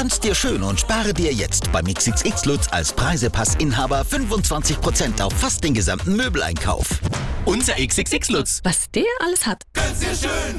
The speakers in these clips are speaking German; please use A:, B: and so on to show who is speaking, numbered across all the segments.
A: Tanz dir schön und spare dir jetzt beim XXX Lutz als Preisepassinhaber 25% auf fast den gesamten Möbeleinkauf. Unser XXX Lutz.
B: Was der alles hat.
A: Tanz dir schön.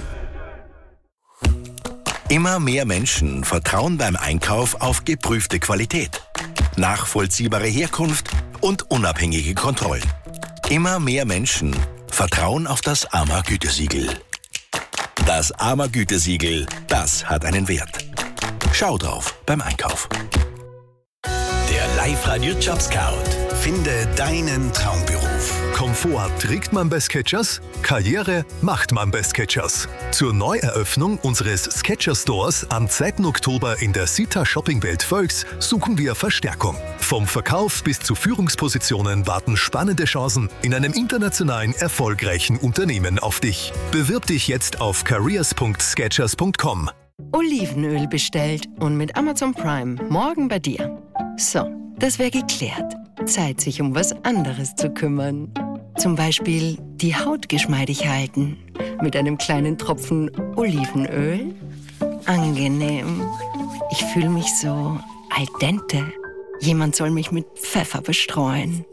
C: Immer mehr Menschen vertrauen beim Einkauf auf geprüfte Qualität, nachvollziehbare Herkunft und unabhängige Kontrollen. Immer mehr Menschen vertrauen auf das AMA-Gütesiegel. Das AMA-Gütesiegel, das hat einen Wert. Schau drauf beim Einkauf.
D: Der Live-Radio-Job Scout. Finde deinen Traumberuf.
E: Komfort trägt man bei Skechers, Karriere macht man bei Skechers. Zur Neueröffnung unseres Skechers Stores am 2. Oktober in der Sita Shoppingwelt Völks suchen wir Verstärkung. Vom Verkauf bis zu Führungspositionen warten spannende Chancen in einem internationalen erfolgreichen Unternehmen auf dich. Bewirb dich jetzt auf careers.skechers.com.
B: Olivenöl bestellt und mit Amazon Prime morgen bei dir. So, das wäre geklärt. Zeit, sich um was anderes zu kümmern. Zum Beispiel die Haut geschmeidig halten. Mit einem kleinen Tropfen Olivenöl. Angenehm. Ich fühle mich so al dente. Jemand soll mich mit Pfeffer bestreuen.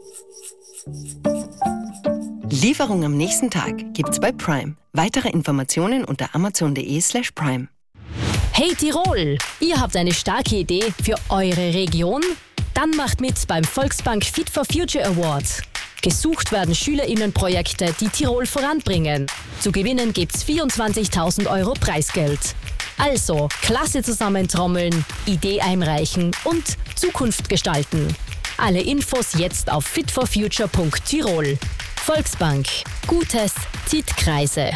B: Lieferung am nächsten Tag gibt's bei Prime. Weitere Informationen unter amazon.de/prime.
F: Hey Tirol, ihr habt eine starke Idee für eure Region? Dann macht mit beim Volksbank Fit for Future Award. Gesucht werden SchülerInnenprojekte, die Tirol voranbringen. Zu gewinnen gibt's 24.000 € Preisgeld. Also, Klasse zusammentrommeln, Idee einreichen und Zukunft gestalten. Alle Infos jetzt auf fitforfuture.tirol. Volksbank. Gutes zieht Kreise.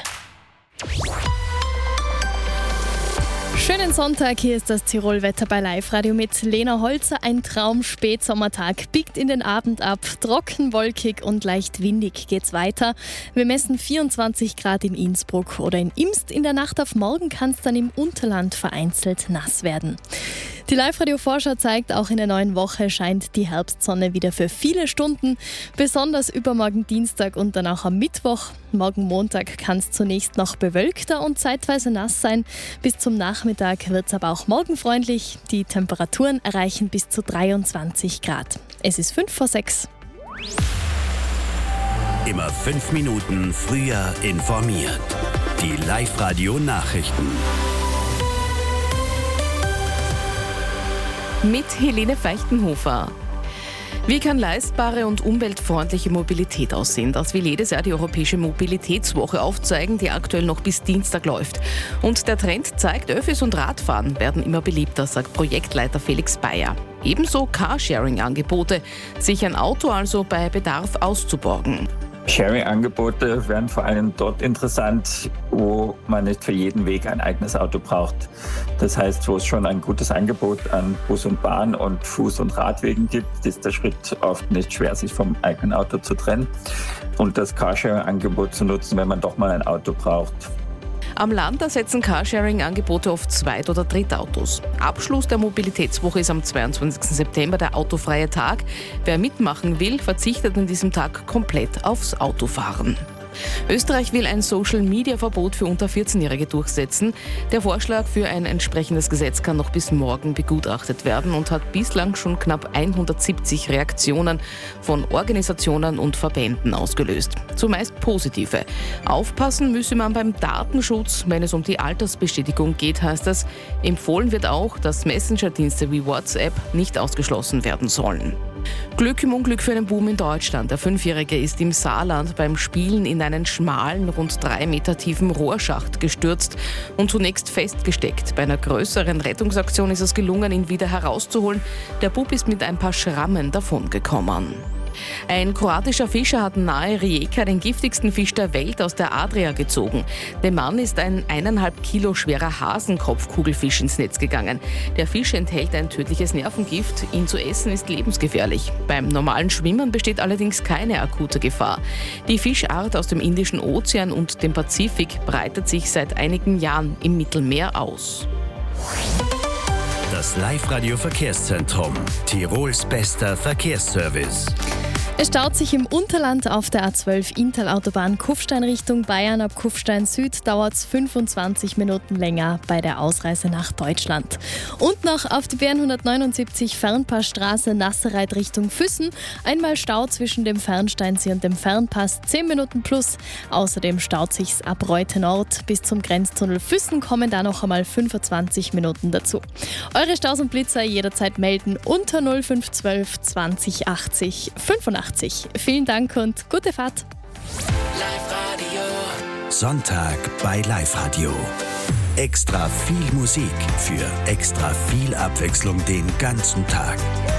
G: Schönen Sonntag, hier ist das Tirol-Wetter bei Live-Radio mit Lena Holzer. Ein Traum-Spätsommertag biegt in den Abend ab. Trocken, wolkig und leicht windig geht's weiter. Wir messen 24 Grad in Innsbruck oder in Imst. In der Nacht auf morgen kann es dann im Unterland vereinzelt nass werden. Die Live-Radio-Vorschau zeigt, auch in der neuen Woche scheint die Herbstsonne wieder für viele Stunden, besonders übermorgen Dienstag und dann auch am Mittwoch. Morgen Montag kann es zunächst noch bewölkter und zeitweise nass sein. Bis zum Nachmittag wird es aber auch morgen freundlich. Die Temperaturen erreichen bis zu 23 Grad. Es ist 5:06.
D: Immer 5 Minuten früher informiert. Die Live-Radio-Nachrichten.
H: Mit Helene Feichtenhofer. Wie kann leistbare und umweltfreundliche Mobilität aussehen? Das will jedes Jahr die Europäische Mobilitätswoche aufzeigen, die aktuell noch bis Dienstag läuft. Und der Trend zeigt, Öffis und Radfahren werden immer beliebter, sagt Projektleiter Felix Bayer. Ebenso Carsharing-Angebote, sich ein Auto also bei Bedarf auszuborgen.
I: Sharing-Angebote werden vor allem dort interessant, wo man nicht für jeden Weg ein eigenes Auto braucht. Das heißt, wo es schon ein gutes Angebot an Bus und Bahn und Fuß- und Radwegen gibt, ist der Schritt oft nicht schwer, sich vom eigenen Auto zu trennen und das Carsharing-Angebot zu nutzen, wenn man doch mal ein Auto braucht.
H: Am Land ersetzen Carsharing-Angebote oft Zweit- oder Drittautos. Abschluss der Mobilitätswoche ist am 22. September der autofreie Tag. Wer mitmachen will, verzichtet an diesem Tag komplett aufs Autofahren. Österreich will ein Social-Media-Verbot für unter 14-Jährige durchsetzen. Der Vorschlag für ein entsprechendes Gesetz kann noch bis morgen begutachtet werden und hat bislang schon knapp 170 Reaktionen von Organisationen und Verbänden ausgelöst. Zumeist positive. Aufpassen müsse man beim Datenschutz, wenn es um die Altersbestätigung geht, heißt es. Empfohlen wird auch, dass Messenger-Dienste wie WhatsApp nicht ausgeschlossen werden sollen. Glück im Unglück für einen Buben in Deutschland. Der 5-Jährige ist im Saarland beim Spielen in einen schmalen, rund 3 Meter tiefen Rohrschacht gestürzt und zunächst festgesteckt. Bei einer größeren Rettungsaktion ist es gelungen, ihn wieder herauszuholen. Der Bub ist mit ein paar Schrammen davongekommen. Ein kroatischer Fischer hat nahe Rijeka den giftigsten Fisch der Welt aus der Adria gezogen. Dem Mann ist ein 1,5 Kilo schwerer Hasenkopfkugelfisch ins Netz gegangen. Der Fisch enthält ein tödliches Nervengift. Ihn zu essen ist lebensgefährlich. Beim normalen Schwimmen besteht allerdings keine akute Gefahr. Die Fischart aus dem Indischen Ozean und dem Pazifik breitet sich seit einigen Jahren im Mittelmeer aus.
D: Das Live-Radio Verkehrszentrum. Tirols bester Verkehrsservice.
G: Es staut sich im Unterland auf der A12 Inntal-Autobahn Kufstein Richtung Bayern. Ab Kufstein Süd dauert es 25 Minuten länger bei der Ausreise nach Deutschland. Und noch auf die BN179 Fernpassstraße Nasserreit Richtung Füssen. Einmal Stau zwischen dem Fernsteinsee und dem Fernpass, 10 Minuten plus. Außerdem staut sich's ab Reute Nord bis zum Grenztunnel Füssen, kommen da noch einmal 25 Minuten dazu. Eure Staus und Blitzer jederzeit melden unter 0512 20 80 85. Vielen Dank und gute Fahrt.
D: Sonntag bei Live Radio. Extra viel Musik für extra viel Abwechslung den ganzen Tag.